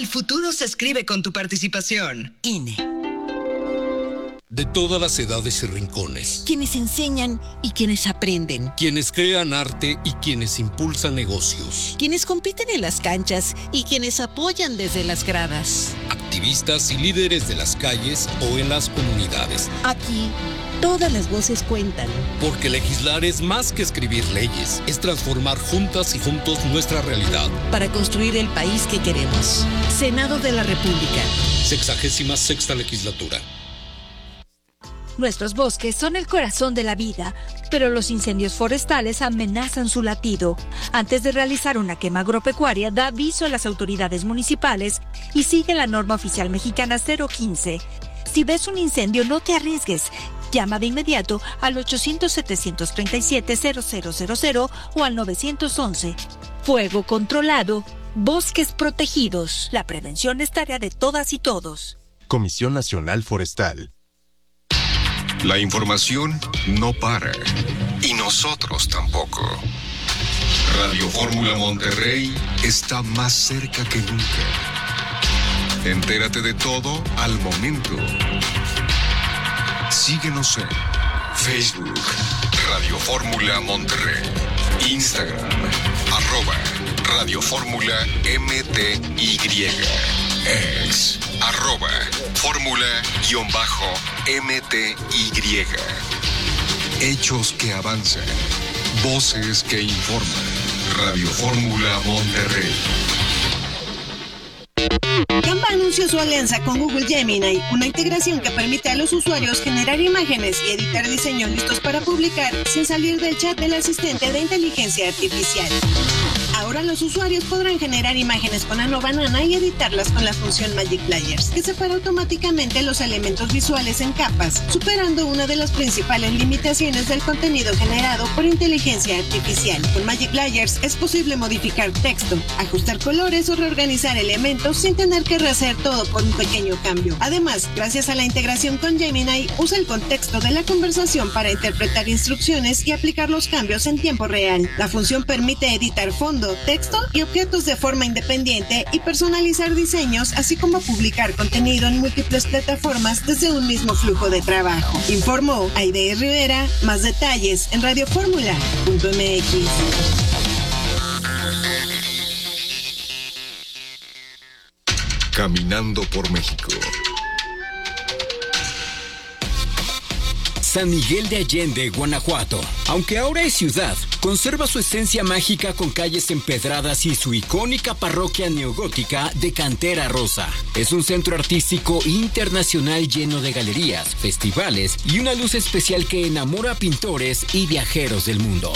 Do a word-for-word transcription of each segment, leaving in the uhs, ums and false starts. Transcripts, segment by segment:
futuro se escribe con tu participación. I N E. De todas las edades y rincones. Quienes enseñan y quienes aprenden. Quienes crean arte y quienes impulsan negocios. Quienes compiten en las canchas y quienes apoyan desde las gradas. Activistas y líderes de las calles o en las comunidades. Aquí, todas las voces cuentan. Porque legislar es más que escribir leyes. Es transformar juntas y juntos nuestra realidad. Para construir el país que queremos. Senado de la República. Sexagésima sexta legislatura. Nuestros bosques son el corazón de la vida, pero los incendios forestales amenazan su latido. Antes de realizar una quema agropecuaria, da aviso a las autoridades municipales y sigue la norma oficial mexicana cero quince. Si ves un incendio, no te arriesgues. Llama de inmediato al ochocientos, setecientos treinta y siete, cero cero cero cero o al novecientos once. Fuego controlado, bosques protegidos. La prevención es tarea de todas y todos. Comisión Nacional Forestal. La información no para, y nosotros tampoco. Radio Fórmula Monterrey está más cerca que nunca. Entérate de todo al momento. Síguenos en Facebook, Radio Fórmula Monterrey, Instagram, arroba Radio Fórmula M T Y, ex, arroba Fórmula guión bajo M T Y. Hechos que avanzan, voces que informan. Radio Fórmula Monterrey. Canva anunció su alianza con Google Gemini, una integración que permite a los usuarios generar imágenes y editar diseños listos para publicar sin salir del chat del asistente de inteligencia artificial. Ahora los usuarios podrán generar imágenes con Ano Banana y editarlas con la función Magic Layers, que separa automáticamente los elementos visuales en capas, superando una de las principales limitaciones del contenido generado por inteligencia artificial. Con Magic Layers es posible modificar texto, ajustar colores o reorganizar elementos sin tener que rehacer todo por un pequeño cambio. Además, gracias a la integración con Gemini, usa el contexto de la conversación para interpretar instrucciones y aplicar los cambios en tiempo real. La función permite editar fondo, texto y objetos de forma independiente y personalizar diseños, así como publicar contenido en múltiples plataformas desde un mismo flujo de trabajo. Informó Aide Rivera. Más detalles en radioformula punto m x. Caminando por México. San Miguel de Allende, Guanajuato. Aunque ahora es ciudad, conserva su esencia mágica con calles empedradas y su icónica parroquia neogótica de cantera rosa. Es un centro artístico internacional lleno de galerías, festivales y una luz especial que enamora a pintores y viajeros del mundo.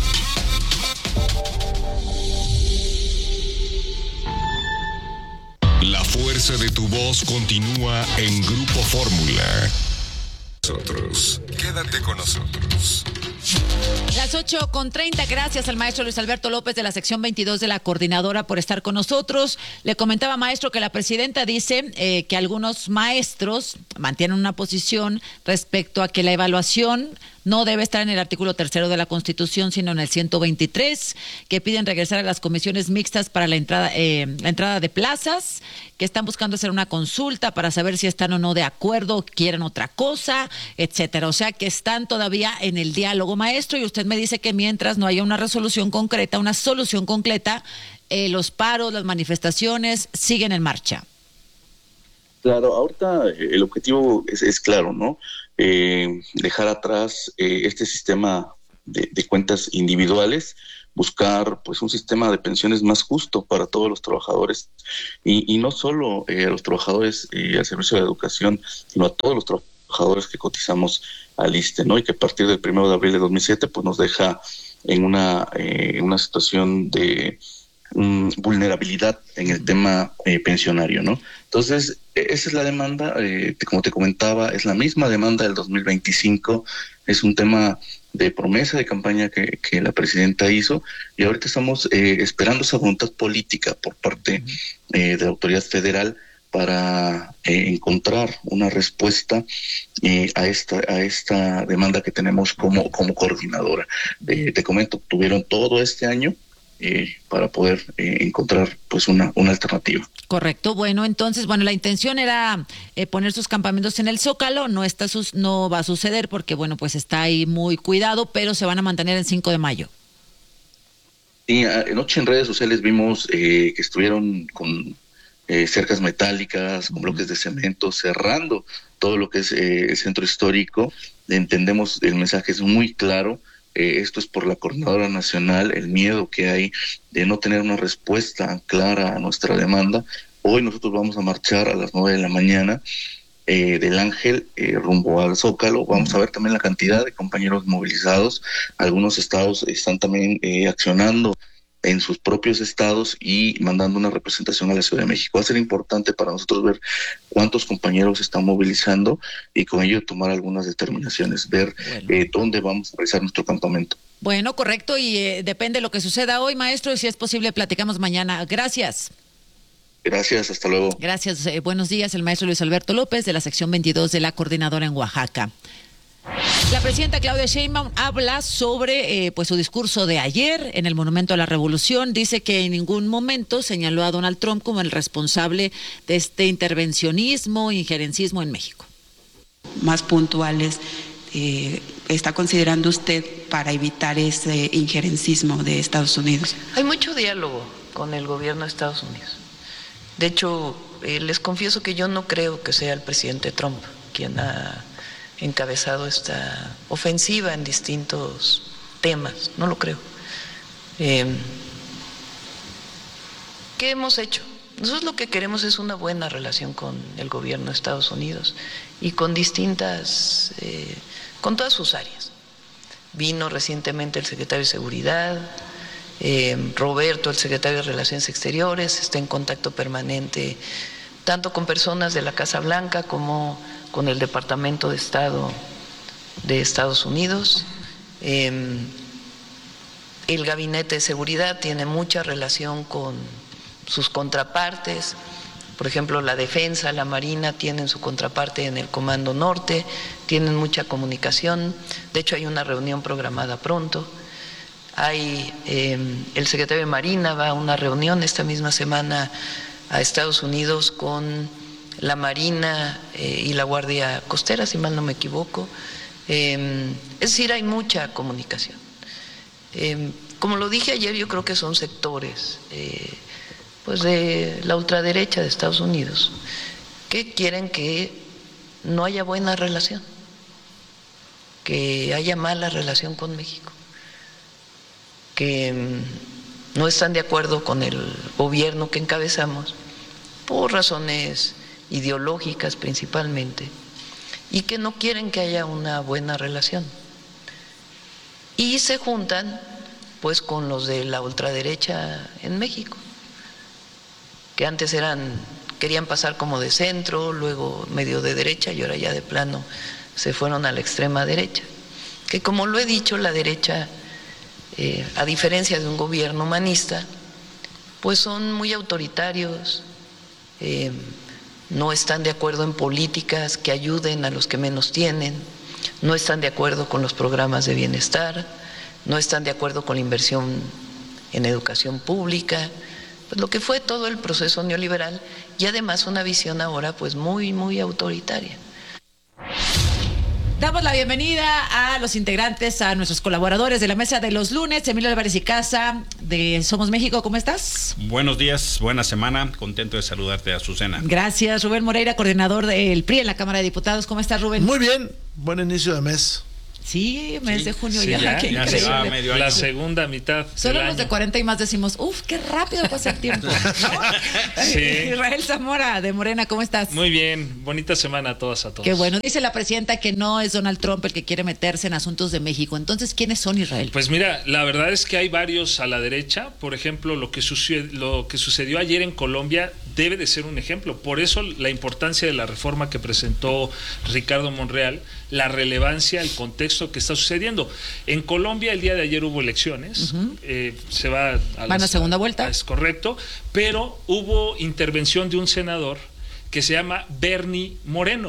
La fuerza de tu voz continúa en Grupo Fórmula. Nosotros, quédate con nosotros. Las ocho con treinta, gracias al maestro Luis Alberto López de la sección veintidós de la coordinadora por estar con nosotros. Le comentaba, maestro, que la presidenta dice eh, que algunos maestros mantienen una posición respecto a que la evaluación no debe estar en el artículo tercero de la Constitución, sino en el ciento veintitrés, que piden regresar a las comisiones mixtas para la entrada, eh, la entrada de plazas, que están buscando hacer una consulta para saber si están o no de acuerdo, quieren otra cosa, etcétera. O sea que están todavía en el diálogo, maestro, y usted me dice que mientras no haya una resolución concreta, una solución concreta, eh, los paros, las manifestaciones siguen en marcha. Claro, ahorita el objetivo es, es claro, ¿no? Eh, dejar atrás eh, este sistema de, de cuentas individuales, buscar pues un sistema de pensiones más justo para todos los trabajadores y, y no solo eh, a los trabajadores eh, al servicio de la educación, sino a todos los trabajadores que cotizamos al ISSSTE, ¿no? Y que a partir del primero de abril de dos mil siete pues nos deja en una, eh, una situación de um, vulnerabilidad en el tema eh, pensionario, ¿no? Entonces, esa es la demanda, eh, como te comentaba, es la misma demanda del dos mil veinticinco, es un tema de promesa de campaña que, que la presidenta hizo y ahorita estamos eh, esperando esa voluntad política por parte eh, de la autoridad federal para eh, encontrar una respuesta eh, a esta a esta demanda que tenemos como, como coordinadora. Eh, te comento, tuvieron todo este año eh, para poder eh, encontrar pues una, una alternativa. Correcto. Bueno, entonces, bueno, la intención era eh, poner sus campamentos en el Zócalo. No está sus, no va a suceder porque, bueno, pues está ahí muy cuidado, pero se van a mantener el cinco de mayo. Sí, anoche en redes sociales vimos eh, que estuvieron con eh, cercas metálicas, con bloques de cemento, cerrando todo lo que es eh, el centro histórico. Entendemos, el mensaje es muy claro. Eh, esto es por la Coordinadora Nacional, el miedo que hay de no tener una respuesta clara a nuestra demanda. Hoy nosotros vamos a marchar a las nueve de la mañana eh, del Ángel eh, rumbo al Zócalo. Vamos a ver también la cantidad de compañeros movilizados. Algunos estados están también eh, accionando en sus propios estados y mandando una representación a la Ciudad de México. Va a ser importante para nosotros ver cuántos compañeros se están movilizando y con ello tomar algunas determinaciones, ver bueno. eh, dónde vamos a realizar nuestro campamento. Bueno, correcto, y eh, depende de lo que suceda hoy, maestro, y si es posible platicamos mañana. Gracias. Gracias, hasta luego. Gracias, eh, buenos días, el maestro Luis Alberto López de la sección veintidós de la Coordinadora en Oaxaca. La presidenta Claudia Sheinbaum habla sobre eh, pues su discurso de ayer en el Monumento a la Revolución. Dice que en ningún momento señaló a Donald Trump como el responsable de este intervencionismo, injerencismo en México. Más puntuales, eh, ¿está considerando usted para evitar ese injerencismo de Estados Unidos? Hay mucho diálogo con el gobierno de Estados Unidos. De hecho, eh, les confieso que yo no creo que sea el presidente Trump quien ha encabezado esta ofensiva en distintos temas, no lo creo. Eh, ¿Qué hemos hecho? Nosotros lo que queremos es una buena relación con el gobierno de Estados Unidos y con distintas, eh, con todas sus áreas. Vino recientemente el secretario de Seguridad, eh, Roberto, el secretario de Relaciones Exteriores, está en contacto permanente tanto con personas de la Casa Blanca como con el Departamento de Estado de Estados Unidos. Eh, el Gabinete de Seguridad tiene mucha relación con sus contrapartes. Por ejemplo, la Defensa, la Marina tienen su contraparte en el Comando Norte, tienen mucha comunicación. De hecho, hay una reunión programada pronto. Hay eh, el secretario de Marina va a una reunión esta misma semana a Estados Unidos con la Marina eh, y la Guardia Costera, si mal no me equivoco. Eh, es decir, hay mucha comunicación. Eh, como lo dije ayer, yo creo que son sectores eh, pues de la ultraderecha de Estados Unidos que quieren que no haya buena relación, que haya mala relación con México, que mm, no están de acuerdo con el gobierno que encabezamos por razones ideológicas principalmente, y que no quieren que haya una buena relación. Y se juntan pues con los de la ultraderecha en México, que antes eran, querían pasar como de centro, luego medio de derecha y ahora ya de plano se fueron a la extrema derecha. Que como lo he dicho, la derecha, eh, a diferencia de un gobierno humanista, pues son muy autoritarios, eh, no están de acuerdo en políticas que ayuden a los que menos tienen, no están de acuerdo con los programas de bienestar, no están de acuerdo con la inversión en educación pública, pues lo que fue todo el proceso neoliberal y además una visión ahora pues muy, muy autoritaria. Damos la bienvenida a los integrantes, a nuestros colaboradores de la mesa de los lunes. Emilio Álvarez y Casa de Somos México, ¿cómo estás? Buenos días, buena semana, contento de saludarte, Azucena. Gracias. Rubén Moreira, coordinador del P R I en la Cámara de Diputados, ¿cómo estás, Rubén? Muy bien, buen inicio de mes. Sí, mes sí, de junio sí, ya, ya, qué ya increíble. se va medio la año. segunda mitad. Solo del los de año. cuarenta y más decimos, uf, qué rápido pasa el tiempo, ¿no? Sí. Israel Zamora de Morena, ¿cómo estás? Muy bien, bonita semana a todas, a todos. Qué bueno. Dice la presidenta que no es Donald Trump el que quiere meterse en asuntos de México. Entonces, ¿quiénes son, Israel? Pues mira, la verdad es que hay varios a la derecha. Por ejemplo, lo que sucedió, lo que sucedió ayer en Colombia debe de ser un ejemplo. Por eso la importancia de la reforma que presentó Ricardo Monreal, la relevancia, el contexto que está sucediendo. En Colombia el día de ayer hubo elecciones, uh-huh. eh, se va a ¿Van a segunda vuelta? Es correcto, pero hubo intervención de un senador que se llama Bernie Moreno,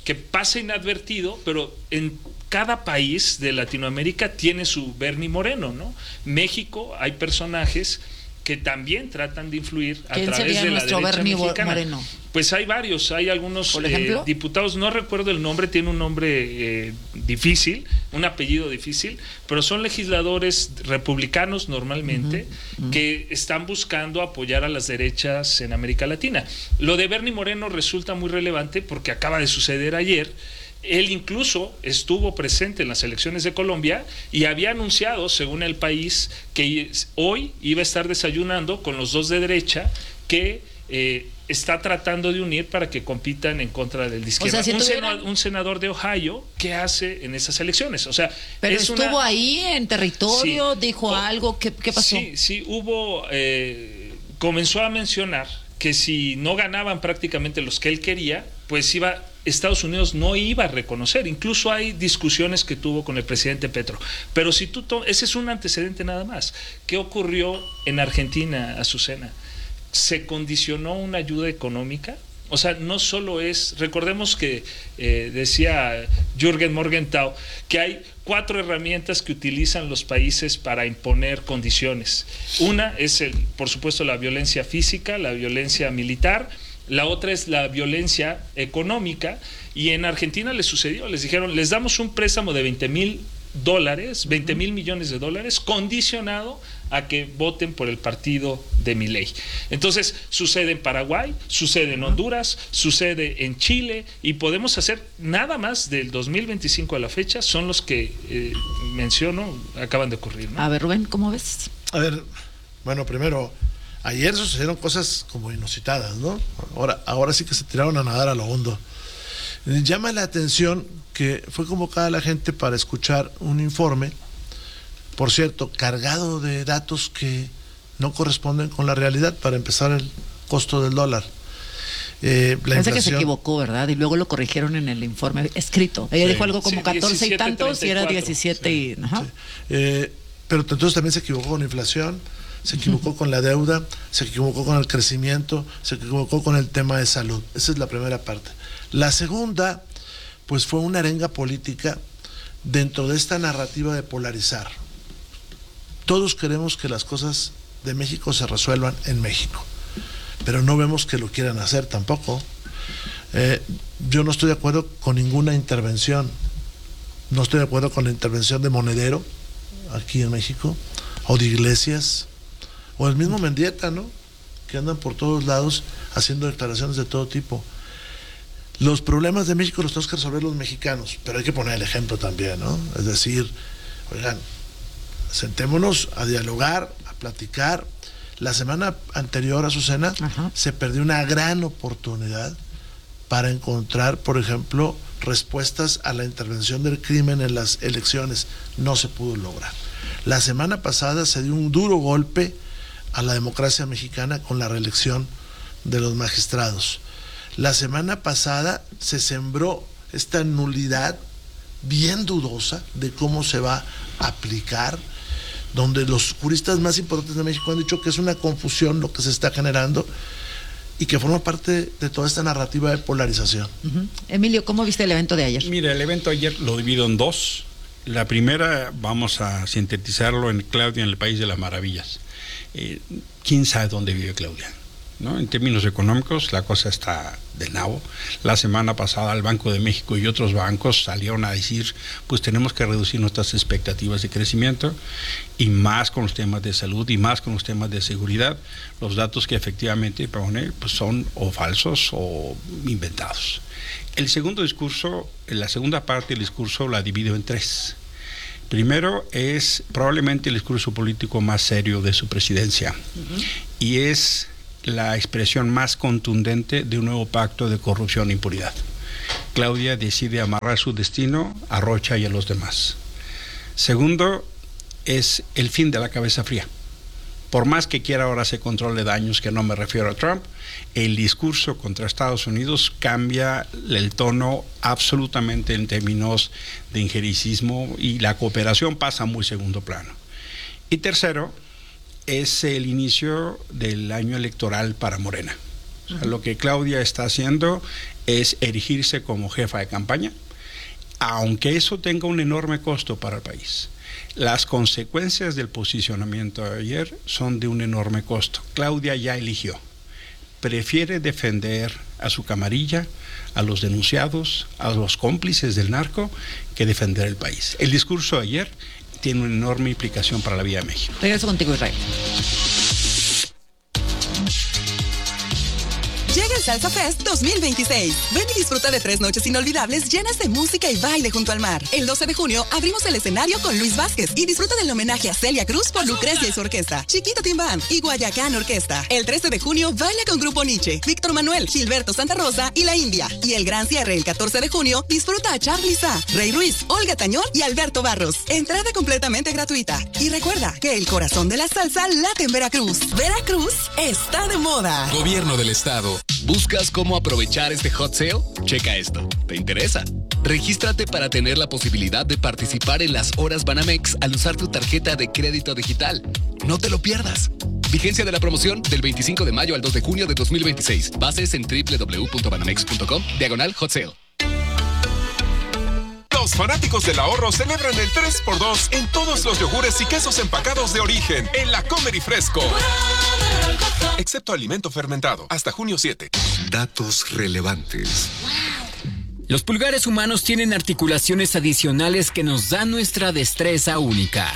que pasa inadvertido, pero en cada país de Latinoamérica tiene su Bernie Moreno, ¿no? México hay personajes que también tratan de influir a través sería de la nuestro derecha Bernie mexicana. Moreno? Pues hay varios, hay algunos ¿Por ejemplo? eh, diputados, no recuerdo el nombre, tiene un nombre eh, difícil, un apellido difícil, pero son legisladores republicanos normalmente uh-huh, uh-huh. que están buscando apoyar a las derechas en América Latina. Lo de Bernie Moreno resulta muy relevante porque acaba de suceder ayer. Él incluso estuvo presente en las elecciones de Colombia y había anunciado, según El País, que hoy iba a estar desayunando con los dos de derecha que eh, está tratando de unir para que compitan en contra del de izquierda. O sea, si un, tuvieran... seno, un senador de Ohio, ¿qué hace en esas elecciones? O sea, pero es estuvo una... ahí en territorio, sí. dijo oh, algo, ¿qué, qué pasó? Sí, sí, hubo, eh, comenzó a mencionar que si no ganaban prácticamente los que él quería, pues iba... Estados Unidos no iba a reconocer, incluso hay discusiones que tuvo con el presidente Petro, pero si tú, to- ese es un antecedente nada más. ¿Qué ocurrió en Argentina, Azucena? ¿Se condicionó una ayuda económica? O sea, no solo es, recordemos que eh, decía Jürgen Morgenthau que hay cuatro herramientas que utilizan los países para imponer condiciones. Una es, el, por supuesto, la violencia física, la violencia militar. La otra es la violencia económica, y en Argentina les sucedió, les dijeron, les damos un préstamo de veinte mil dólares, veinte mil millones de dólares, condicionado a que voten por el partido de Milei. Entonces, sucede en Paraguay, sucede en Honduras, sucede en Chile, y podemos hacer nada más del dos mil veinticinco a la fecha, son los que eh, menciono, acaban de ocurrir, ¿no? A ver, Rubén, ¿cómo ves? A ver, bueno, primero... Ayer sucedieron cosas como inusitadas, ¿no? Ahora, ahora sí que se tiraron a nadar a lo hondo. Llama la atención que fue convocada la gente para escuchar un informe, por cierto, cargado de datos que no corresponden con la realidad. Para empezar, el costo del dólar. Eh, la Parece inflación, que se equivocó, ¿verdad? Y luego lo corrigieron en el informe escrito. Ella sí. dijo algo como sí, catorce y tantos y era diecisiete sí. y... Ajá. Sí. Eh, pero entonces también se equivocó con la inflación, se equivocó uh-huh. con la deuda, se equivocó con el crecimiento, se equivocó con el tema de salud. Esa es la primera parte. La segunda, pues fue una arenga política dentro de esta narrativa de polarizar. Todos queremos que las cosas de México se resuelvan en México, pero no vemos que lo quieran hacer tampoco. Eh, yo no estoy de acuerdo con ninguna intervención. No estoy de acuerdo con la intervención de Monedero aquí en México, o de Iglesias, o el mismo Mendieta, ¿no? Que andan por todos lados haciendo declaraciones de todo tipo. Los problemas de México los tenemos que resolver los mexicanos, pero hay que poner el ejemplo también, ¿no? Es decir, oigan, sentémonos a dialogar, a platicar. La semana anterior, Azucena, Ajá. se perdió una gran oportunidad para encontrar, por ejemplo, respuestas a la intervención del crimen en las elecciones. No se pudo lograr. La semana pasada se dio un duro golpe a la democracia mexicana con la reelección de los magistrados. La semana pasada se sembró esta nulidad bien dudosa de cómo se va a aplicar, donde los juristas más importantes de México han dicho que es una confusión lo que se está generando y que forma parte de toda esta narrativa de polarización. Uh-huh. Emilio, ¿cómo viste el evento de ayer? Mira, el evento ayer lo divido en dos. La primera, vamos a sintetizarlo en Claudia en el País de las Maravillas. Eh, ¿Quién sabe dónde vive Claudia? ¿No? En términos económicos la cosa está de nabo. La semana pasada el Banco de México y otros bancos salieron a decir, pues tenemos que reducir nuestras expectativas de crecimiento, y más con los temas de salud y más con los temas de seguridad. Los datos que efectivamente pone pues son o falsos o inventados. El segundo discurso, la segunda parte del discurso la divido en tres. Primero es probablemente el discurso político más serio de su presidencia, uh-huh. y es la expresión más contundente de un nuevo pacto de corrupción e impunidad. Claudia decide amarrar su destino a Rocha y a los demás. Segundo, es el fin de la cabeza fría. Por más que quiera ahora se controle daños, que no me refiero a Trump, el discurso contra Estados Unidos cambia el tono absolutamente en términos de injerencismo, y la cooperación pasa a muy segundo plano. Y tercero, es el inicio del año electoral para Morena. O sea, lo que Claudia está haciendo es erigirse como jefa de campaña, aunque eso tenga un enorme costo para el país. Las consecuencias del posicionamiento de ayer son de un enorme costo. Claudia ya eligió. Prefiere defender a su camarilla, a los denunciados, a los cómplices del narco, que defender el país. El discurso de ayer tiene una enorme implicación para la vida de México. Regreso contigo, Israel. Llega el Salsa Fest dos mil veintiséis. Ven y disfruta de tres noches inolvidables llenas de música y baile junto al mar. El doce de junio abrimos el escenario con Luis Vázquez y disfruta del homenaje a Celia Cruz por Lucrecia y su orquesta, Chiquito Tim Band y Guayacán Orquesta. El trece de junio baila con Grupo Nietzsche, Víctor Manuel, Gilberto Santa Rosa y La India. Y el gran cierre el catorce de junio disfruta a Charly Sa, Rey Ruiz, Olga Tañón y Alberto Barros. Entrada completamente gratuita. Y recuerda que el corazón de la salsa late en Veracruz. Veracruz está de moda. Gobierno del Estado. ¿Buscas cómo aprovechar este hot sale? Checa esto. ¿Te interesa? Regístrate para tener la posibilidad de participar en las horas Banamex al usar tu tarjeta de crédito digital. No te lo pierdas. Vigencia de la promoción del veinticinco de mayo al dos de junio de dos mil veintiséis. Bases en doble u doble u doble u punto banamex punto com, diagonal hot sale. Los fanáticos del ahorro celebran el tres por dos en todos los yogures y quesos empacados de origen en la Comer y Fresco. Excepto alimento fermentado, hasta junio siete. Datos relevantes. Los pulgares humanos tienen articulaciones adicionales que nos dan nuestra destreza única.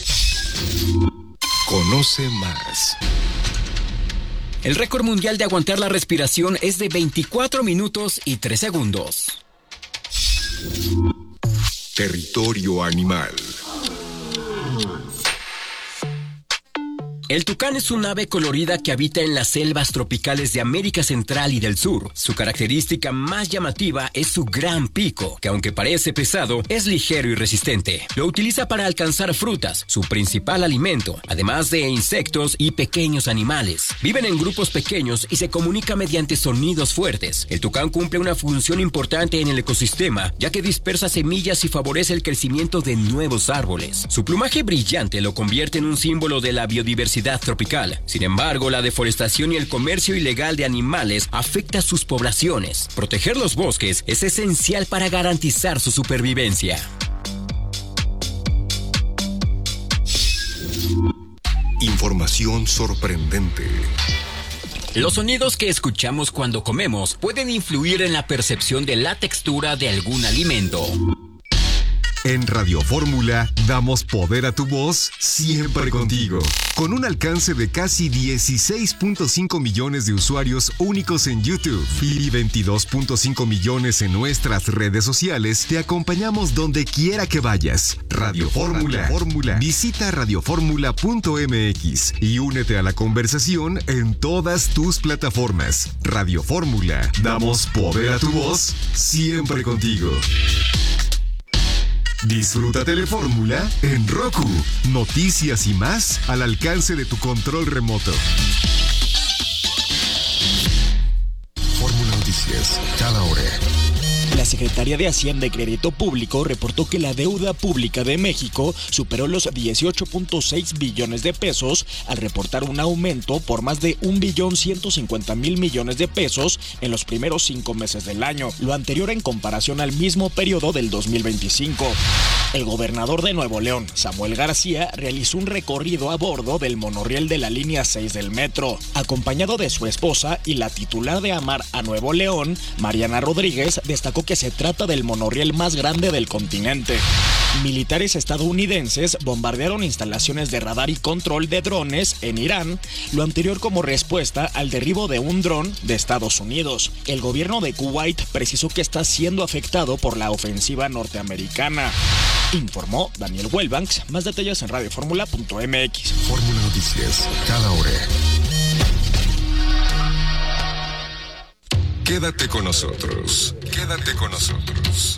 Conoce más. El récord mundial de aguantar la respiración es de veinticuatro minutos y tres segundos. Territorio animal. El tucán es un ave colorida que habita en las selvas tropicales de América Central y del Sur. Su característica más llamativa es su gran pico, que aunque parece pesado, es ligero y resistente. Lo utiliza para alcanzar frutas, su principal alimento, además de insectos y pequeños animales. Viven en grupos pequeños y se comunica mediante sonidos fuertes. El tucán cumple una función importante en el ecosistema, ya que dispersa semillas y favorece el crecimiento de nuevos árboles. Su plumaje brillante lo convierte en un símbolo de la biodiversidad tropical. Sin embargo, la deforestación y el comercio ilegal de animales afecta a sus poblaciones. Proteger los bosques es esencial para garantizar su supervivencia. Información sorprendente. Los sonidos que escuchamos cuando comemos pueden influir en la percepción de la textura de algún alimento. En Radio Fórmula damos poder a tu voz siempre contigo. Con un alcance de casi dieciséis punto cinco millones de usuarios únicos en YouTube y veintidós punto cinco millones en nuestras redes sociales, te acompañamos donde quiera que vayas. Radio Fórmula. Fórmula. Visita radio fórmula punto m x y únete a la conversación en todas tus plataformas. Radio Fórmula. Damos poder a tu voz siempre contigo. Disfruta Telefórmula en Roku. Noticias y más al alcance de tu control remoto. Fórmula Noticias, cada hora. La Secretaría de Hacienda y Crédito Público reportó que la deuda pública de México superó los dieciocho punto seis billones de pesos al reportar un aumento por más de un billón ciento cincuenta mil millones de pesos en los primeros cinco meses del año, lo anterior en comparación al mismo periodo del dos mil veinticinco. El gobernador de Nuevo León, Samuel García, realizó un recorrido a bordo del monorriel de la línea seis del metro, acompañado de su esposa y la titular de Amar a Nuevo León, Mariana Rodríguez, destacó que se trata del monorriel más grande del continente. Militares estadounidenses bombardearon instalaciones de radar y control de drones en Irán, lo anterior como respuesta al derribo de un dron de Estados Unidos. El gobierno de Kuwait precisó que está siendo afectado por la ofensiva norteamericana. Informó Daniel Welbanks. Más detalles en radio fórmula punto m x. Fórmula Noticias, cada hora. Quédate con nosotros. Quédate con nosotros.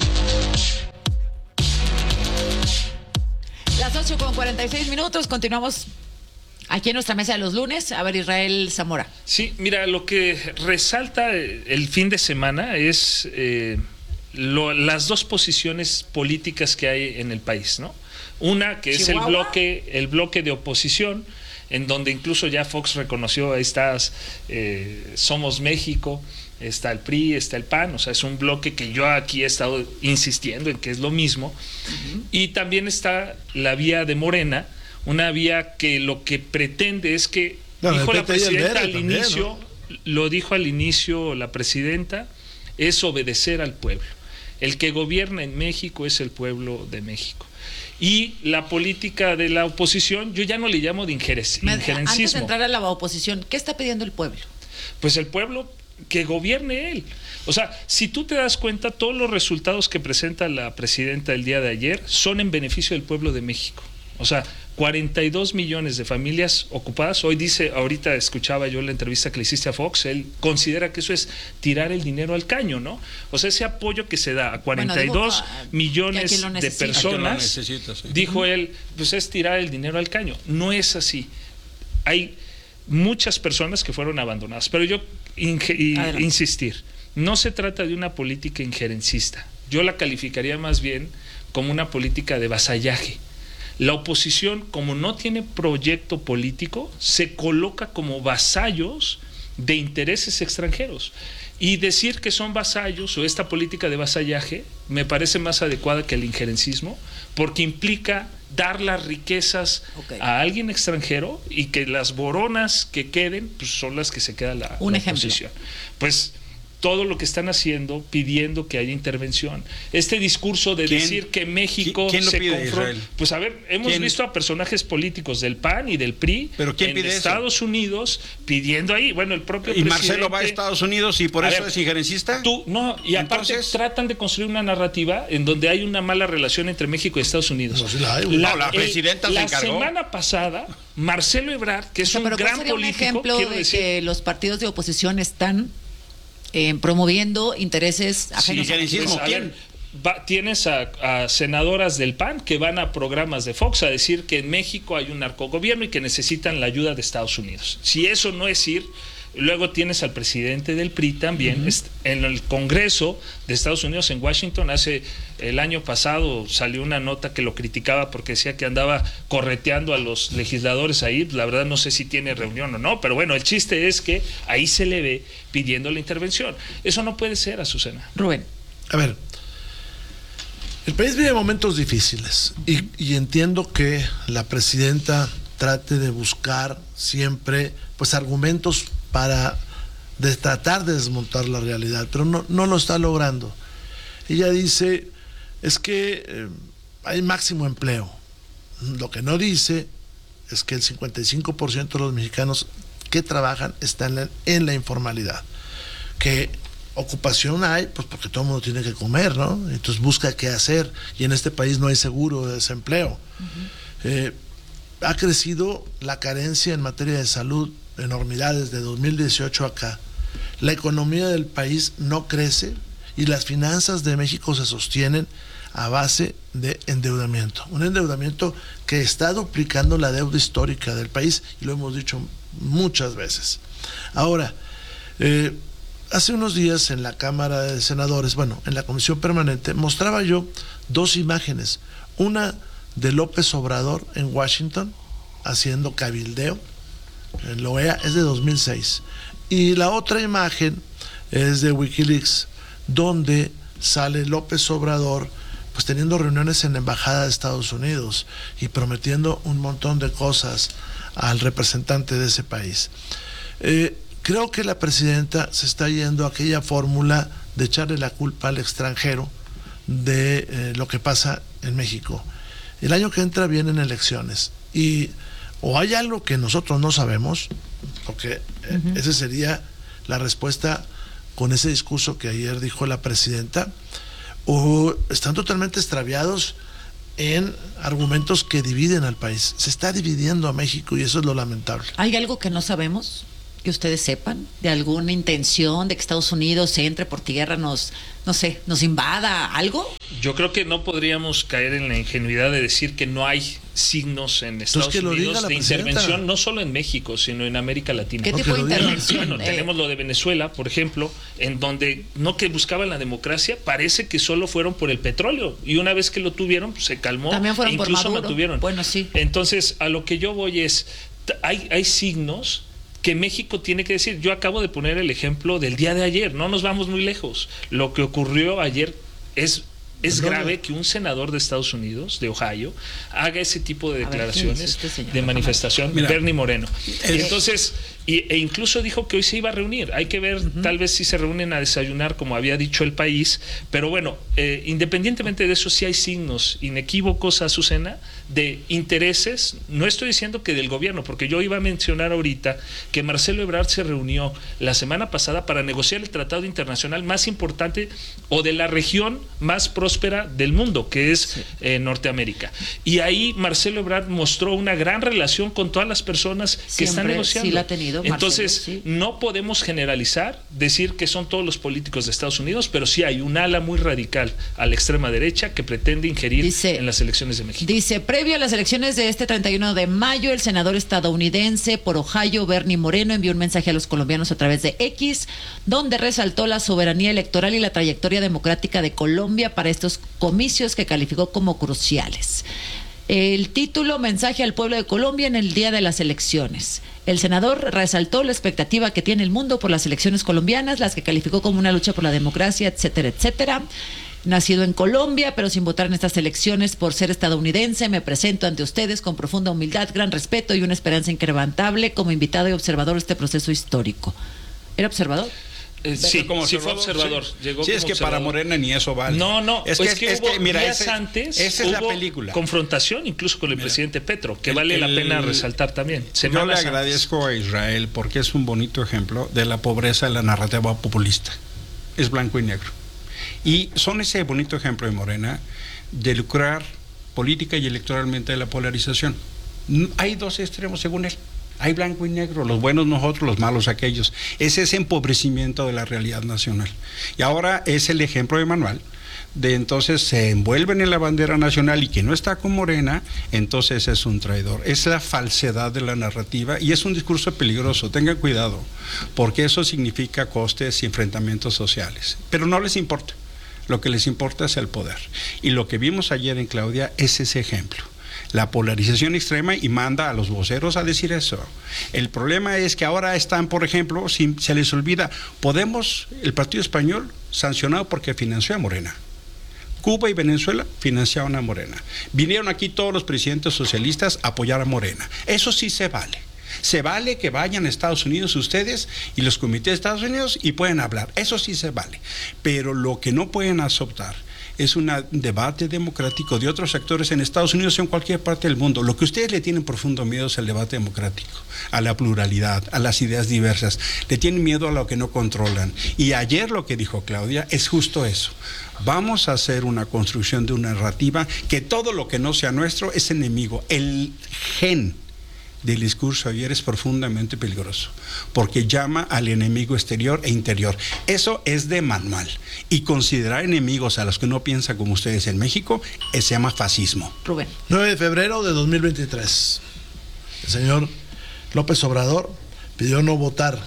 Las ocho con cuarenta y seis minutos. Continuamos aquí en nuestra mesa de los lunes. A ver, Israel Zamora. Sí, mira, lo que resalta el fin de semana es eh, lo, las dos posiciones políticas que hay en el país, ¿no? Una que es el bloque, el bloque de oposición, en donde incluso ya Fox reconoció, ahí estás, eh, Somos México, está el P R I, está el P A N, o sea, es un bloque que yo aquí he estado insistiendo en que es lo mismo. Uh-huh. Y también está la vía de Morena, una vía que lo que pretende es que, no, dijo la presidenta al también, inicio, ¿no? Lo dijo al inicio la presidenta, es obedecer al pueblo. El que gobierna en México es el pueblo de México. Y la política de la oposición, yo ya no le llamo de injerencismo. Antes de entrar a la oposición, ¿qué está pidiendo el pueblo? Pues el pueblo que gobierne él. O sea, si tú te das cuenta, todos los resultados que presenta la presidenta el día de ayer son en beneficio del pueblo de México. O sea, cuarenta y dos millones de familias ocupadas. Hoy dice, ahorita escuchaba yo la entrevista que le hiciste a Fox, él considera que eso es tirar el dinero al caño, ¿no? O sea, ese apoyo que se da a cuarenta y dos bueno, digo, millones de personas, necesita, sí. Dijo él, pues es tirar el dinero al caño. No es así. Hay muchas personas que fueron abandonadas, pero yo inge- insistir, no se trata de una política injerencista. Yo la calificaría más bien como una política de vasallaje. La oposición, como no tiene proyecto político, se coloca como vasallos de intereses extranjeros. Y decir que son vasallos o esta política de vasallaje me parece más adecuada que el injerencismo, porque implica dar las riquezas okay. a alguien extranjero y que las boronas que queden pues, son las que se queda la, Un la ejemplo. oposición. Pues todo lo que están haciendo, pidiendo que haya intervención. Este discurso de ¿Quién, decir que México ¿quién lo se pide, confronta. Israel? Pues a ver, hemos ¿Quién? visto a personajes políticos del P A N y del P R I ¿Pero quién en pide Estados eso? Unidos pidiendo ahí, bueno, el propio ¿Y presidente. Marcelo va a Estados Unidos y por A eso ver, es injerencista? Tú, no, y aparte Entonces, tratan de construir una narrativa en donde hay una mala relación entre México y Estados Unidos. No, sí la, hay, la, no, la presidenta el, se la encargó. La semana pasada, Marcelo Ebrard, que es o sea, un pero gran ¿cuál sería político, un ejemplo quiero de decir, que los partidos de oposición están eh, promoviendo intereses ajenos sí, a México? pues, a ver, va, tienes a, a senadoras del P A N que van a programas de Fox a decir que en México hay un narcogobierno y que necesitan la ayuda de Estados Unidos. Si eso no es ir, luego tienes al presidente del P R I también, uh-huh. en el Congreso de Estados Unidos en Washington, hace el año pasado salió una nota que lo criticaba porque decía que andaba correteando a los legisladores ahí. La verdad no sé si tiene reunión o no, pero bueno, el chiste es que ahí se le ve pidiendo la intervención. Eso no puede ser, Azucena. Rubén. A ver, el país vive momentos difíciles y, y entiendo que la presidenta trate de buscar siempre pues argumentos para de tratar de desmontar la realidad, pero no, no lo está logrando. Ella dice, es que eh, hay máximo empleo. Lo que no dice es que el cincuenta y cinco por ciento de los mexicanos que trabajan están en, en la informalidad. Que ocupación hay, pues porque todo el mundo tiene que comer, ¿no? Entonces busca qué hacer, y en este país no hay seguro de desempleo. Uh-huh. Eh, ha crecido la carencia en materia de salud, enormidades de dos mil dieciocho acá. La economía del país no crece y las finanzas de México se sostienen a base de endeudamiento. Un endeudamiento que está duplicando la deuda histórica del país, y lo hemos dicho muchas veces. Ahora, eh, hace unos días en la Cámara de Senadores, bueno, en la Comisión Permanente, mostraba yo dos imágenes. Una de López Obrador en Washington haciendo cabildeo en la O E A, es de dos mil seis, y la otra imagen es de Wikileaks, donde sale López Obrador pues teniendo reuniones en la embajada de Estados Unidos y prometiendo un montón de cosas al representante de ese país. Eh, creo que la presidenta se está yendo a aquella fórmula de echarle la culpa al extranjero de eh, lo que pasa en México. El año que entra vienen elecciones y o hay algo que nosotros no sabemos, porque eh, uh-huh. esa sería la respuesta con ese discurso que ayer dijo la presidenta, o están totalmente extraviados en argumentos que dividen al país. Se está dividiendo a México y eso es lo lamentable. ¿Hay algo que no sabemos, que ustedes sepan, de alguna intención de que Estados Unidos entre por tierra, nos, no sé, nos invada, algo? Yo creo que no podríamos caer en la ingenuidad de decir que no hay signos en Estados que Unidos de presidenta. intervención, no solo en México, sino en América Latina. ¿Qué tipo de intervención? Bueno, eh... tenemos lo de Venezuela, por ejemplo, en donde no que buscaban la democracia, parece que solo fueron por el petróleo, y una vez que lo tuvieron, pues se calmó. También fueron e incluso por Maduro. mantuvieron. Bueno, sí. Entonces, a lo que yo voy es, hay, hay signos que México tiene que decir. Yo acabo de poner el ejemplo del día de ayer, no nos vamos muy lejos. Lo que ocurrió ayer es... Es grave que un senador de Estados Unidos, de Ohio, haga ese tipo de declaraciones ver, este de manifestación. Mira, Bernie Moreno. Es... Y entonces, y, e incluso dijo que hoy se iba a reunir. Hay que ver, uh-huh. tal vez si se reúnen a desayunar, como había dicho El País. Pero bueno, eh, independientemente de eso, sí hay signos inequívocos, Azucena, de intereses. No estoy diciendo que del gobierno, porque yo iba a mencionar ahorita que Marcelo Ebrard se reunió la semana pasada para negociar el tratado internacional más importante o de la región más próspera del mundo, que es sí. eh, Norteamérica. Y ahí Marcelo Ebrard mostró una gran relación con todas las personas que Siempre, están negociando. Sí la ha tenido, Entonces, Marcelo, sí. no podemos generalizar, decir que son todos los políticos de Estados Unidos, pero sí hay un ala muy radical a la extrema derecha que pretende ingerir dice, en las elecciones de México. Dice, previo a las elecciones de este treinta y uno de mayo, el senador estadounidense por Ohio, Bernie Moreno, envió un mensaje a los colombianos a través de X, donde resaltó la soberanía electoral y la trayectoria democrática de Colombia para estos comicios que calificó como cruciales. El título, Mensaje al pueblo de Colombia en el día de las elecciones. El senador resaltó la expectativa que tiene el mundo por las elecciones colombianas, las que calificó como una lucha por la democracia, etcétera, etcétera. Nacido en Colombia, pero sin votar en estas elecciones por ser estadounidense, me presento ante ustedes con profunda humildad, gran respeto y una esperanza incrementable como invitado y observador de este proceso histórico. ¿Era observador? Eh, sí, como sí fue observador. Sí, Llegó sí como es que observador. Para Morena ni eso vale. No, no, es, es que, que, es hubo que mira, días ese, antes esa es hubo la película. Confrontación incluso con el mira, presidente Petro, que el, vale el, la pena resaltar también. Yo le agradezco antes. a Israel porque es un bonito ejemplo de la pobreza de la narrativa populista. Es blanco y negro. Y son ese bonito ejemplo de Morena de lucrar política y electoralmente de la polarización. Hay dos extremos según él. Hay blanco y negro, los buenos nosotros, los malos aquellos. Es ese empobrecimiento de la realidad nacional. Y ahora es el ejemplo de Manuel, de entonces se envuelven en la bandera nacional y que no está con Morena, entonces es un traidor. Es la falsedad de la narrativa y es un discurso peligroso. Tengan cuidado, porque eso significa costes y enfrentamientos sociales. Pero no les importa. Lo que les importa es el poder. Y lo que vimos ayer en Claudia es ese ejemplo. La polarización extrema y manda a los voceros a decir eso. El problema es que ahora están, por ejemplo, si se les olvida, Podemos, el Partido Español, sancionado porque financió a Morena. Cuba y Venezuela financiaron a Morena. Vinieron aquí todos los presidentes socialistas a apoyar a Morena. Eso sí se vale. Se vale que vayan a Estados Unidos ustedes y los comités de Estados Unidos y pueden hablar. Eso sí se vale. Pero lo que no pueden aceptar es un debate democrático de otros actores en Estados Unidos o en cualquier parte del mundo. Lo que ustedes le tienen profundo miedo es al debate democrático, a la pluralidad, a las ideas diversas. Le tienen miedo a lo que no controlan. Y ayer lo que dijo Claudia es justo eso. Vamos a hacer una construcción de una narrativa que todo lo que no sea nuestro es enemigo. El gen del discurso ayer es profundamente peligroso, porque llama al enemigo exterior e interior. Eso es de manual. Y considerar enemigos a los que no piensan como ustedes en México, se llama fascismo. Rubén. nueve de febrero de dos mil veintitrés. El señor López Obrador pidió no votar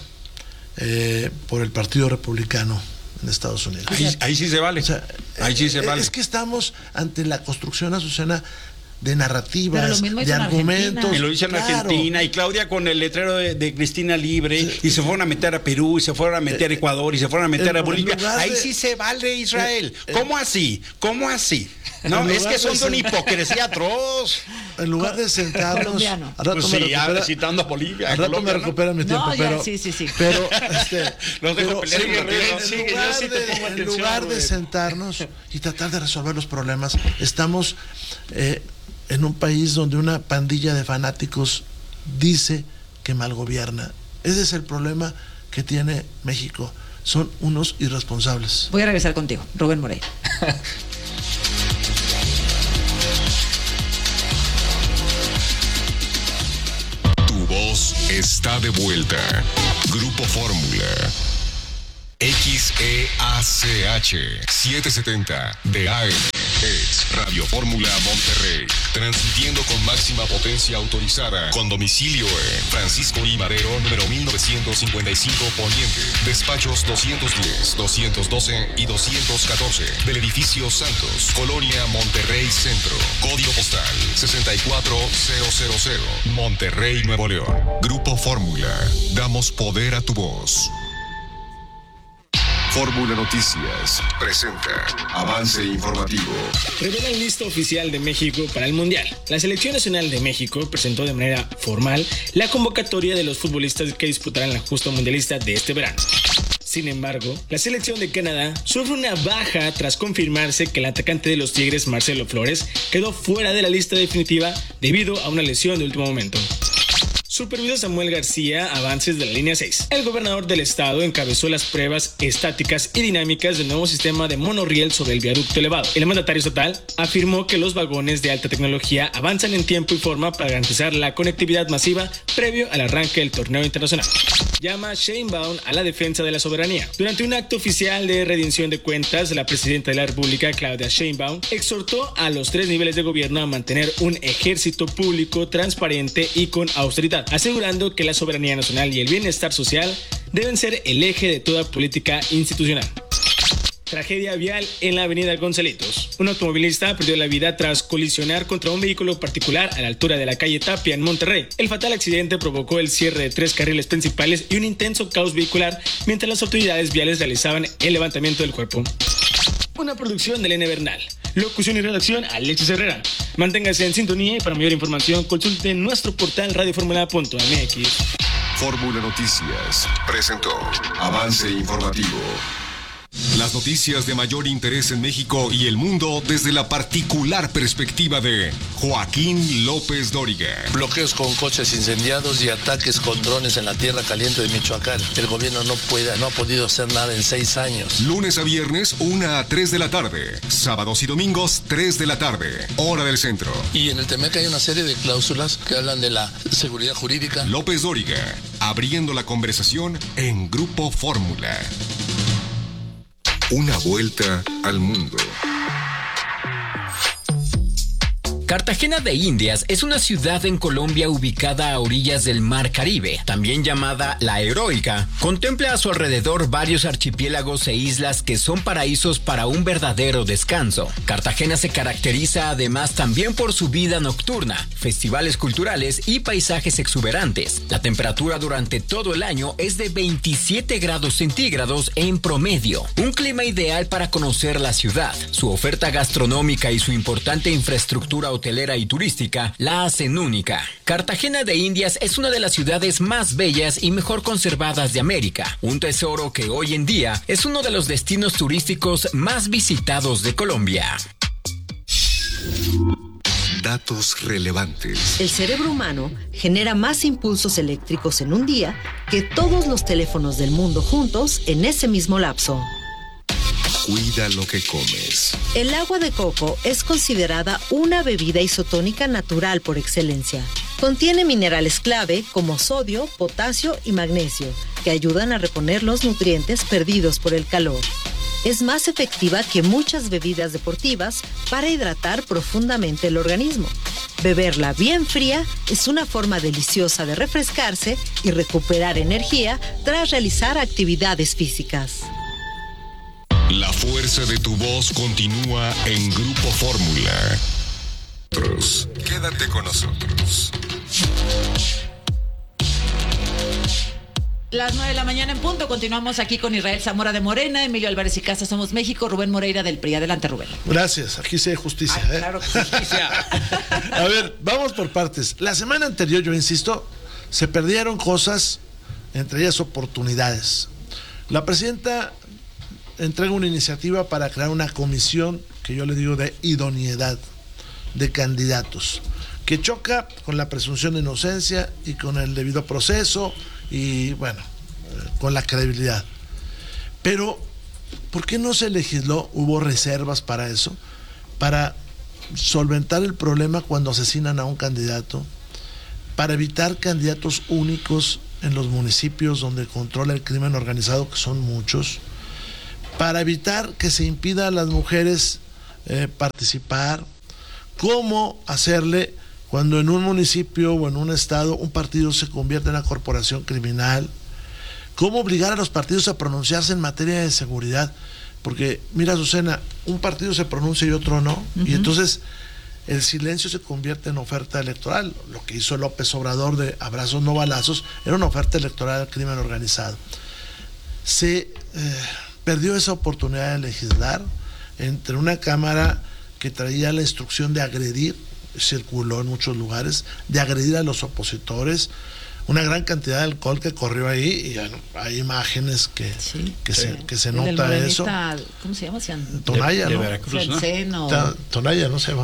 eh, por el Partido Republicano en Estados Unidos. Ahí, ahí sí se vale. O sea, ahí sí se vale. Es que estamos ante la construcción, Azucena, de narrativas, de argumentos. Y lo hizo en claro. Argentina, y Claudia con el letrero de, de Cristina Libre, sí, y se fueron a meter a Perú, y se fueron a meter a Ecuador, y se fueron a meter a Bolivia. Ahí de, sí se vale Israel. Eh, ¿Cómo así? ¿Cómo así? No, es que son de una hipocresía atroz. En lugar de sentarnos. Al rato pues me sí, recupera, citando a Bolivia. Al rato Colombia, me recupera ¿no? mi tiempo, no, pero. Ya, sí, sí, sí. Pero, este, Los dejo pero pelear. En lugar de, de, en lugar de sentarnos y tratar de resolver los problemas, estamos eh, en un país donde una pandilla de fanáticos dice que mal gobierna. Ese es el problema que tiene México. Son unos irresponsables. Voy a regresar contigo, Rubén Moreira. Tu voz está de vuelta. Grupo Fórmula. X E A C H setecientos setenta de A M. Es Radio Fórmula Monterrey. Transmitiendo con máxima potencia autorizada. Con domicilio en Francisco I. Madero, número mil novecientos cincuenta y cinco Poniente. Despachos doscientos diez, doscientos doce y doscientos catorce. Del edificio Santos, Colonia Monterrey Centro. Código postal sesenta y cuatro mil. Monterrey, Nuevo León. Grupo Fórmula. Damos poder a tu voz. Fórmula Noticias presenta avance informativo. Revelan lista oficial de México para el Mundial. La Selección Nacional de México presentó de manera formal la convocatoria de los futbolistas que disputarán la justa mundialista de este verano. Sin embargo, la selección de Canadá sufre una baja tras confirmarse que el atacante de los Tigres, Marcelo Flores, quedó fuera de la lista definitiva debido a una lesión de último momento. Supervisó Samuel García avances de la línea seis. El gobernador del estado encabezó las pruebas estáticas y dinámicas del nuevo sistema de monorriel sobre el viaducto elevado. El mandatario estatal afirmó que los vagones de alta tecnología avanzan en tiempo y forma para garantizar la conectividad masiva previo al arranque del torneo internacional. Llama Sheinbaum a la defensa de la soberanía. Durante un acto oficial de rendición de cuentas, la presidenta de la República, Claudia Sheinbaum, exhortó a los tres niveles de gobierno a mantener un ejército público transparente y con austeridad, asegurando que la soberanía nacional y el bienestar social deben ser el eje de toda política institucional. Tragedia vial en la avenida Gonzalitos. Un automovilista perdió la vida tras colisionar contra un vehículo particular a la altura de la calle Tapia en Monterrey. El fatal accidente provocó el cierre de tres carriles principales y un intenso caos vehicular mientras las autoridades viales realizaban el levantamiento del cuerpo. Una producción de Elena Bernal. Locución y redacción, Alexis Herrera. Manténgase en sintonía y para mayor información consulte nuestro portal radioformula punto m x. Fórmula Noticias presentó avance informativo. Las noticias de mayor interés en México y el mundo desde la particular perspectiva de Joaquín López Dóriga. Bloqueos con coches incendiados y ataques con drones en la tierra caliente de Michoacán. El gobierno no puede, no ha podido hacer nada en seis años. Lunes a viernes, una a tres de la tarde. Sábados y domingos, tres de la tarde. Hora del centro. Y en el Temec hay una serie de cláusulas que hablan de la seguridad jurídica. López Dóriga, abriendo la conversación en Grupo Fórmula. Una vuelta al mundo. Cartagena de Indias es una ciudad en Colombia ubicada a orillas del Mar Caribe, también llamada La Heroica. Contempla a su alrededor varios archipiélagos e islas que son paraísos para un verdadero descanso. Cartagena se caracteriza además también por su vida nocturna, festivales culturales y paisajes exuberantes. La temperatura durante todo el año es de veintisiete grados centígrados en promedio. Un clima ideal para conocer la ciudad. Su oferta gastronómica y su importante infraestructura hotelera y turística la hacen única. Cartagena de Indias es una de las ciudades más bellas y mejor conservadas de América, un tesoro que hoy en día es uno de los destinos turísticos más visitados de Colombia. Datos relevantes. El cerebro humano genera más impulsos eléctricos en un día que todos los teléfonos del mundo juntos en ese mismo lapso. Cuida lo que comes. El agua de coco es considerada una bebida isotónica natural por excelencia. Contiene minerales clave como sodio, potasio y magnesio, que ayudan a reponer los nutrientes perdidos por el calor. Es más efectiva que muchas bebidas deportivas para hidratar profundamente el organismo. Beberla bien fría es una forma deliciosa de refrescarse y recuperar energía tras realizar actividades físicas. La fuerza de tu voz continúa en Grupo Fórmula. Quédate con nosotros. Las nueve de la mañana en punto. Continuamos aquí con Israel Zamora de Morena, Emilio Álvarez y Casa Somos México, Rubén Moreira del P R I. Adelante, Rubén. Gracias. Aquí sí hay justicia. Ay, ¿eh? claro que justicia. A ver, vamos por partes. La semana anterior, yo insisto, se perdieron cosas, entre ellas oportunidades. La presidenta entrega una iniciativa para crear una comisión que yo le digo de idoneidad de candidatos, que choca con la presunción de inocencia y con el debido proceso y, bueno, con la credibilidad. Pero, ¿por qué no se legisló? Hubo reservas para eso, para solventar el problema cuando asesinan a un candidato, para evitar candidatos únicos en los municipios donde controla el crimen organizado, que son muchos, para evitar que se impida a las mujeres eh, participar, cómo hacerle cuando en un municipio o en un estado un partido se convierte en una corporación criminal, cómo obligar a los partidos a pronunciarse en materia de seguridad, porque mira, Azucena, un partido se pronuncia y otro no, uh-huh. y entonces el silencio se convierte en oferta electoral. Lo que hizo López Obrador de abrazos no balazos era una oferta electoral al crimen organizado. Se eh, perdió esa oportunidad de legislar entre una Cámara que traía la instrucción de agredir, circuló en muchos lugares, de agredir a los opositores, una gran cantidad de alcohol que corrió ahí, y bueno, hay imágenes que, sí, que, sí. Se, que se nota el eso. ¿Cómo se llama? Tonaya, de, ¿no? De Veracruz, ¿no? Seno. Tonaya, no se llama.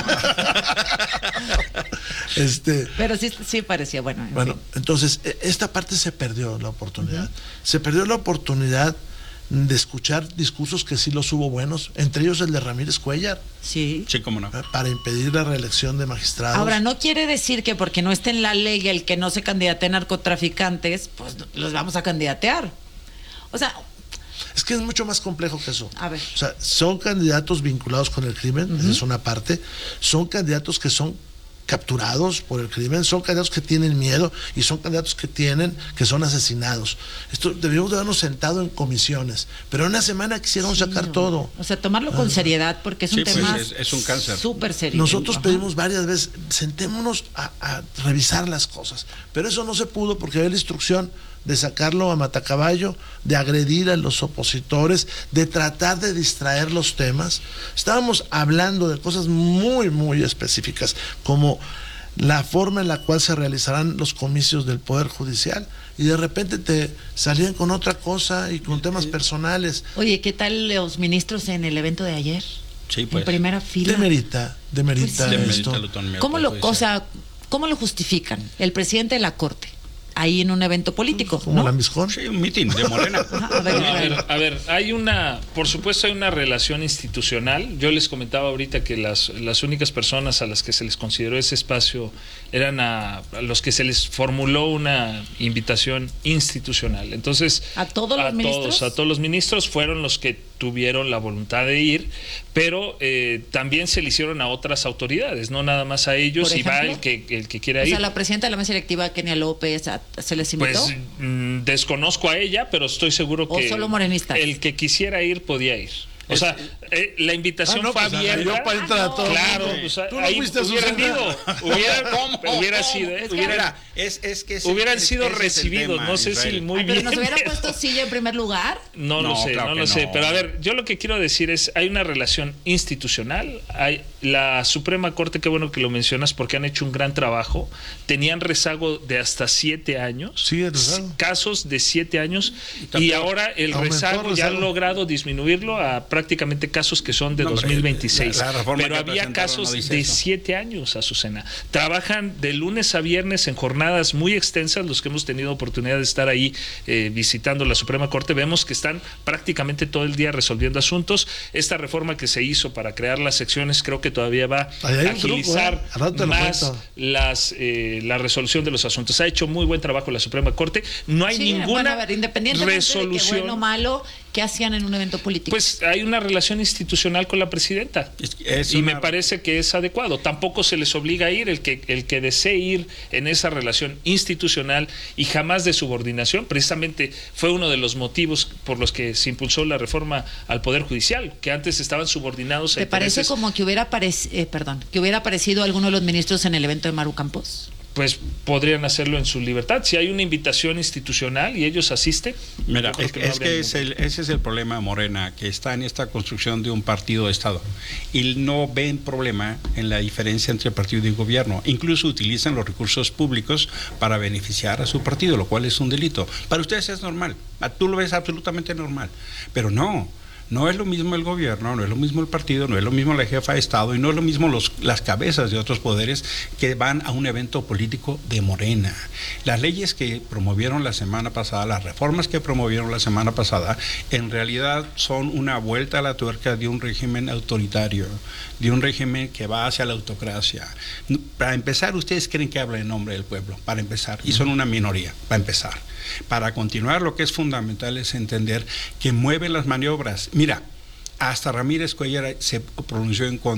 este, Pero sí, sí parecía bueno. Bueno, sí. Entonces, esta parte se perdió la oportunidad. Uh-huh. Se perdió la oportunidad de escuchar discursos que sí los hubo buenos, entre ellos el de Ramírez Cuellar. Sí. Sí, cómo no. Para impedir la reelección de magistrados. Ahora, no quiere decir que porque no esté en la ley el que no se candidateen narcotraficantes, pues los vamos a candidatear. O sea... Es que es mucho más complejo que eso. A ver. O sea, son candidatos vinculados con el crimen, uh-huh. esa es una parte. Son candidatos que son capturados por el crimen, son candidatos que tienen miedo y son candidatos que tienen, que son asesinados. Esto debíamos de habernos sentado en comisiones, pero en una semana quisieron sí, sacar no. todo. O sea, tomarlo con seriedad, porque es sí, un pues tema es, es un cáncer súper serio. Nosotros Ajá. pedimos varias veces, sentémonos a, a revisar las cosas, pero eso no se pudo porque había la instrucción de sacarlo a matacaballo, de agredir a los opositores, de tratar de distraer los temas. Estábamos hablando de cosas muy, muy específicas, como la forma en la cual se realizarán los comicios del Poder Judicial, y de repente te salían con otra cosa y con temas personales. Oye, ¿qué tal los ministros en el evento de ayer? Sí, pues. En primera fila. Demerita, demerita pues sí. esto. ¿Cómo lo, o sea, ¿cómo lo justifican? El presidente de la Corte, ahí en un evento político, como ¿no? la Miscón. Sí, un mitin de Morena. a, ver, no, a, ver, a ver, hay una, por supuesto hay una relación institucional. Yo les comentaba ahorita que las, las únicas personas a las que se les consideró ese espacio eran a, a los que se les formuló una invitación institucional. Entonces, ¿a todos los a ministros? Todos, a todos los ministros fueron los que tuvieron la voluntad de ir, pero eh, también se le hicieron a otras autoridades, no nada más a ellos, y va el que, el que quiera o ir. O sea, la presidenta de la mesa directiva, Kenia López, a, ¿se les invitó? Pues mm, desconozco a ella, pero estoy seguro ¿O que solo morenistas? El que quisiera ir podía ir. O sea, eh, la invitación ah, no, fue pues, abierta. Yo para entrar a todo. Claro, o sea, ahí hubieran ido. Hubiera, ¿Cómo? hubiera sido, eh, Es que, hubiera, mira, es, es que hubieran es, sido ese recibidos. tema, no sé Israel. si muy Ay, bien. ¿pero nos hubiera pero... puesto silla en primer lugar? No, no lo sé, claro no lo no. sé. Pero a ver, yo lo que quiero decir es, hay una relación institucional. Hay la Suprema Corte, qué bueno que lo mencionas, porque han hecho un gran trabajo. Tenían rezago de hasta siete años. Sí, el rezago. Casos de siete años. Y, y ahora el rezago, ya han logrado disminuirlo a prácticamente casos que son de no, dos mil veintiséis. La, la pero había casos no de eso. siete años, Azucena. Trabajan de lunes a viernes en jornadas muy extensas. Los que hemos tenido oportunidad de estar ahí eh, visitando la Suprema Corte, vemos que están prácticamente todo el día resolviendo asuntos. Esta reforma que se hizo para crear las secciones creo que todavía va a agilizar truco, ¿eh? más las, eh, la resolución de los asuntos. Ha hecho muy buen trabajo la Suprema Corte. No hay sí, ninguna bueno, a ver, independientemente resolución. De que bueno o malo, ¿qué hacían en un evento político? Pues hay una relación institucional con la presidenta es, es y una... me parece que es adecuado. Tampoco se les obliga a ir. El que, el que desee ir en esa relación institucional y jamás de subordinación, precisamente fue uno de los motivos por los que se impulsó la reforma al Poder Judicial, que antes estaban subordinados a ¿Te intereses... parece como que hubiera, apareci eh, perdón, que hubiera aparecido alguno de los ministros en el evento de Maru Campos? Pues podrían hacerlo en su libertad. Si hay una invitación institucional y ellos asisten. Mira, es que, que, no es que es el, ese es el problema, Morena, que está en esta construcción de un partido de Estado y no ven problema en la diferencia entre partido y gobierno. Incluso utilizan los recursos públicos para beneficiar a su partido, lo cual es un delito. Para ustedes es normal, tú lo ves absolutamente normal, pero no. No es lo mismo el gobierno, no es lo mismo el partido, no es lo mismo la jefa de Estado y no es lo mismo los, las cabezas de otros poderes que van a un evento político de Morena. Las leyes que promovieron la semana pasada, las reformas que promovieron la semana pasada, en realidad son una vuelta a la tuerca de un régimen autoritario, de un régimen que va hacia la autocracia. Para empezar, ustedes creen que habla en nombre del pueblo, para empezar, y son una minoría, para empezar. Para continuar, lo que es fundamental es entender que mueven las maniobras. Mira, hasta Ramírez Cuellar se pronunció en contra